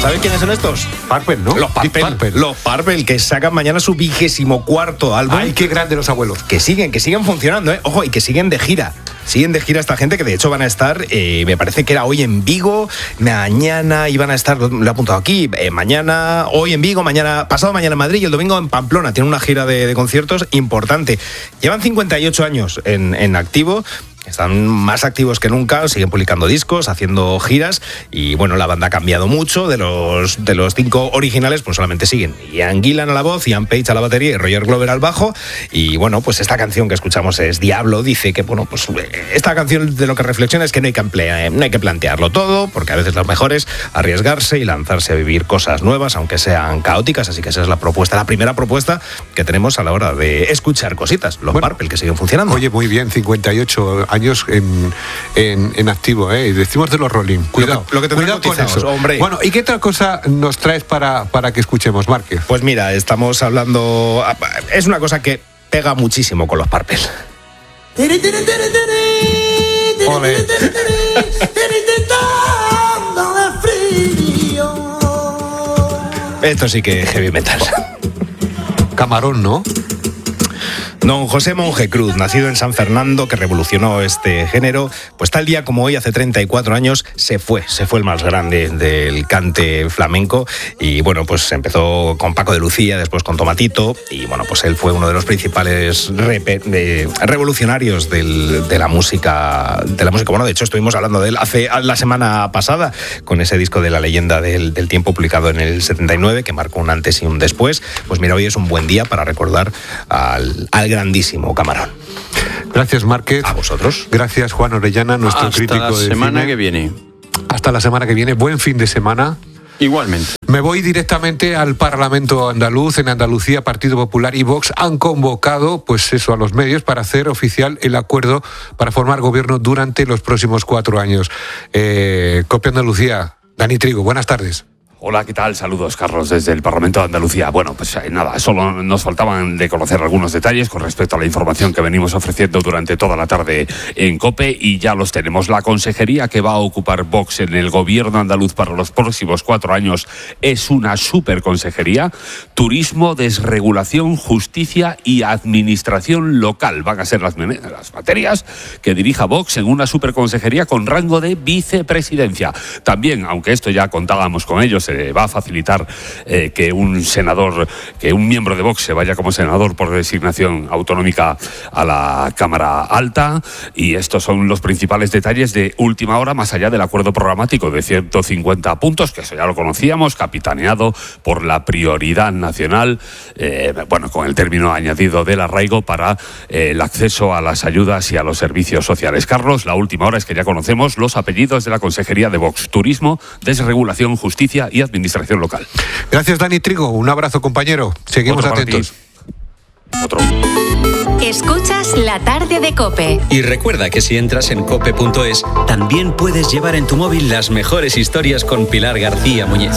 ¿Sabes quiénes son estos? Purple, ¿no? Los Purple, que sacan mañana su 24º álbum. ¡Ay, qué grande los abuelos! Que siguen funcionando, ¿eh? Ojo, y que siguen de gira. Siguen de gira esta gente, que de hecho van a estar, me parece que era hoy en Vigo, mañana iban a estar, lo he apuntado aquí, mañana, hoy en Vigo, pasado mañana en Madrid y el domingo en Pamplona. Tienen una gira de conciertos importante. Llevan 58 años en activo. Están más activos que nunca, siguen publicando discos, haciendo giras y bueno, la banda ha cambiado mucho. De los 5 originales, pues solamente siguen Ian Gillan a la voz, Ian Page a la batería y Roger Glover al bajo. Y bueno, pues esta canción que escuchamos es Diablo. Dice que bueno, pues esta canción de lo que reflexiona es que no hay que plantearlo todo, porque a veces lo mejor es arriesgarse y lanzarse a vivir cosas nuevas, aunque sean caóticas. Así que esa es la primera propuesta que tenemos a la hora de escuchar cositas. Los Purple, que siguen funcionando. Oye, muy bien, 58 años en activo, ¿eh? Decimos de los Rolling. Cuidado, cuidado con eso. Hombre. Bueno, ¿y qué otra cosa nos traes para que escuchemos, Márquez? Pues mira, estamos hablando... Es una cosa que pega muchísimo con los Purple. Ole. Esto sí que es heavy metal. Camarón, ¿no? Don José Monje Cruz, nacido en San Fernando, que revolucionó este género, pues tal día como hoy, hace 34 años, se fue el más grande del cante flamenco. Y bueno, pues empezó con Paco de Lucía, después con Tomatito, y bueno, pues él fue uno de los principales revolucionarios de la música. Bueno, de hecho estuvimos hablando de él la semana pasada, con ese disco de La leyenda del tiempo, publicado en el 79, que marcó un antes y un después. Pues mira, hoy es un buen día para recordar al grandísimo Camarón. Gracias, Márquez. A vosotros. Gracias, Juan Orellana, nuestro crítico de cine. Hasta la semana que viene. Hasta la semana que viene. Buen fin de semana. Igualmente. Me voy directamente al Parlamento andaluz. En Andalucía, Partido Popular y Vox han convocado, pues eso, a los medios para hacer oficial el acuerdo para formar gobierno durante los próximos 4 años. COPE Andalucía, Dani Trigo, buenas tardes. Hola, ¿qué tal? Saludos, Carlos, desde el Parlamento de Andalucía. Bueno, pues nada, solo nos faltaban de conocer algunos detalles con respecto a la información que venimos ofreciendo durante toda la tarde en COPE, y ya los tenemos. La consejería que va a ocupar Vox en el gobierno andaluz para los próximos 4 años es una superconsejería. Turismo, desregulación, justicia y administración local van a ser las materias que dirija Vox en una superconsejería con rango de vicepresidencia. También, aunque esto ya contábamos con ellos, va a facilitar que un miembro de Vox se vaya como senador por designación autonómica a la Cámara Alta, y estos son los principales detalles de última hora, más allá del acuerdo programático de 150 puntos, que eso ya lo conocíamos, capitaneado por la prioridad nacional, con el término añadido del arraigo para el acceso a las ayudas y a los servicios sociales. Carlos, la última hora es que ya conocemos los apellidos de la consejería de Vox: Turismo, Desregulación, Justicia y Administración Local. Gracias, Dani Trigo. Un abrazo, compañero. Seguimos atentos. Otro. Escuchas La Tarde de COPE. Y recuerda que si entras en cope.es, también puedes llevar en tu móvil las mejores historias con Pilar García Muñiz.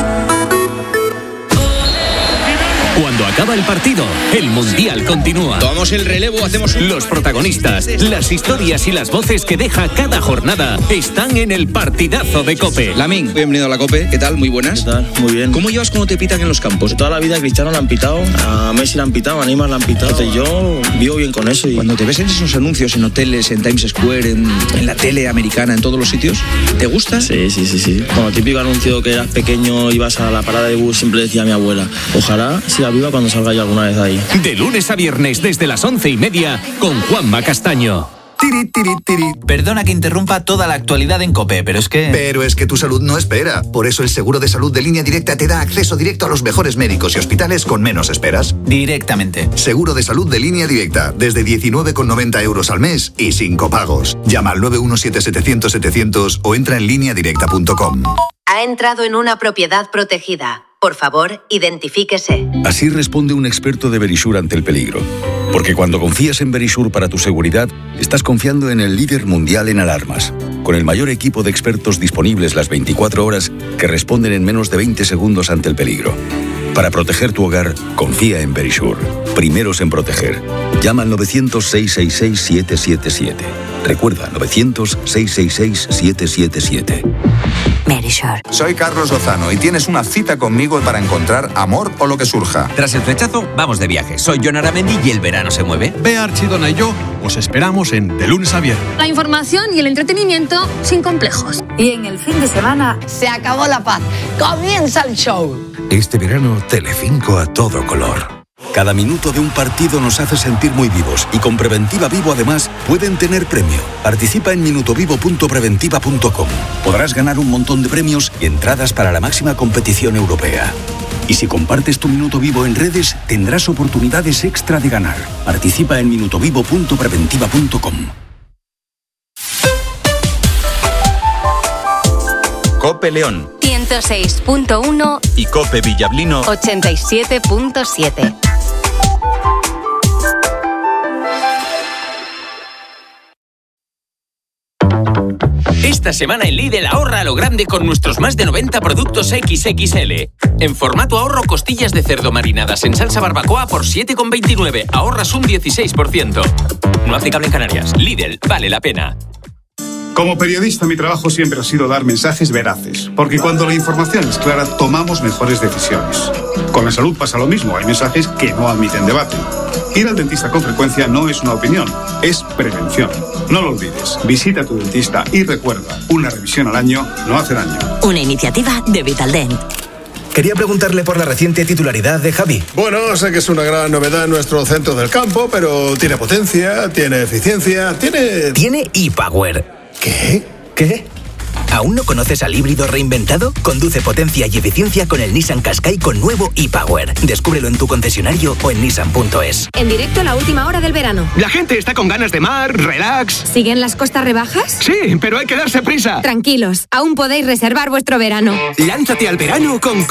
Cuando acaba el partido, el Mundial continúa. Tomamos el relevo, hacemos Los protagonistas, las historias y las voces que deja cada jornada están en el partidazo de COPE. Lamín, bienvenido a la COPE. ¿Qué tal? Muy buenas. ¿Qué tal? Muy bien. ¿Cómo llevas cuando te pitan en los campos? Toda la vida a Cristiano le han pitado, a Messi le han pitado, a Neymar le han pitado. Entonces yo vivo bien con eso. Cuando te ves en esos anuncios en hoteles, en Times Square, en la tele americana, en todos los sitios, ¿te gusta? Sí. Como típico anuncio que eras pequeño, ibas a la parada de bus, siempre decía mi abuela: ojalá siga viva cuando salga yo alguna vez de ahí. De lunes a viernes desde las 11:30 con Juanma Castaño. Perdona que interrumpa toda la actualidad en COPE, pero es que tu salud no espera. Por eso el seguro de salud de Línea Directa te da acceso directo a los mejores médicos y hospitales con menos esperas. Directamente. Seguro de salud de Línea Directa, desde 19,90 € al mes y sin copagos. Llama al 917-700-700 o entra en lineadirecta.com. Ha entrado en una propiedad protegida. Por favor, identifíquese. Así responde un experto de Verisur ante el peligro. Porque cuando confías en Verisur para tu seguridad, estás confiando en el líder mundial en alarmas, con el mayor equipo de expertos disponibles las 24 horas que responden en menos de 20 segundos ante el peligro. Para proteger tu hogar, confía en Verisure. Primeros en proteger. Llama al 900-666-777. Recuerda, 900-666-777. Verisure. Soy Carlos Lozano y tienes una cita conmigo para encontrar amor o lo que surja. Tras el flechazo, vamos de viaje. Soy Jon Aramendi y el verano se mueve. Bea Archidona y yo os esperamos en De Lunes a Viernes. La información y el entretenimiento sin complejos. Y en el fin de semana se acabó la paz. Comienza el show. Este verano, Telecinco a todo color. Cada minuto de un partido nos hace sentir muy vivos y con Preventiva Vivo además pueden tener premio. Participa en minutovivo.preventiva.com. Podrás ganar un montón de premios y entradas para la máxima competición europea. Y si compartes tu Minuto Vivo en redes, tendrás oportunidades extra de ganar. Participa en minutovivo.preventiva.com. Cope León 106.1 y Cope Villablino 87.7. Esta semana en Lidl ahorra a lo grande con nuestros más de 90 productos XXL. En formato ahorro, costillas de cerdo marinadas en salsa barbacoa por 7,29. Ahorras un 16%. No aplicable en Canarias. Lidl, vale la pena. Como periodista, mi trabajo siempre ha sido dar mensajes veraces, porque cuando la información es clara, tomamos mejores decisiones. Con la salud pasa lo mismo, hay mensajes que no admiten debate. Ir al dentista con frecuencia no es una opinión, es prevención. No lo olvides, visita a tu dentista y recuerda, una revisión al año no hace daño. Una iniciativa de Vitaldent. Quería preguntarle por la reciente titularidad de Javi. Bueno, sé que es una gran novedad en nuestro centro del campo, pero tiene potencia, tiene eficiencia, tiene... Tiene ePower. ¿Qué? ¿Qué? ¿Aún no conoces al híbrido reinventado? Conduce potencia y eficiencia con el Nissan Qashqai con nuevo ePower. Descúbrelo en tu concesionario o en nissan.es. En directo a la última hora del verano. La gente está con ganas de mar, relax. ¿Siguen las costas rebajas? Sí, pero hay que darse prisa. Tranquilos, aún podéis reservar vuestro verano. Lánzate al verano con